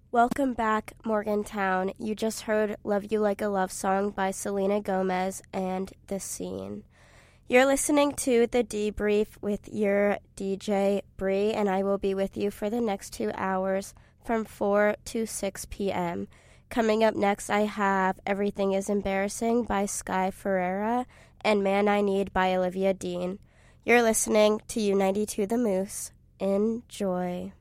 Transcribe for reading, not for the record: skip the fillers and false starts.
Welcome back, Morgantown. You just heard Love You Like a Love Song by Selena Gomez and The Scene. You're listening to The Debrief with your DJ, Bree, and I will be with you for the next 2 hours from 4 to 6 p.m. Coming up next, I have Everything is Embarrassing by Sky Ferreira and Man I Need by Olivia Dean. You're listening to U92 The Moose. Enjoy.